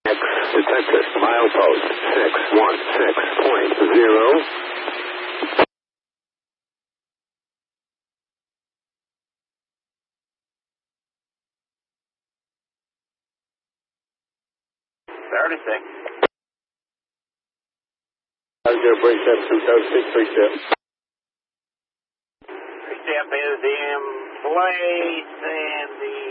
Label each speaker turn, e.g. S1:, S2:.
S1: Detected. Milepost 616.0. Bridge 727
S2: Step is in place and the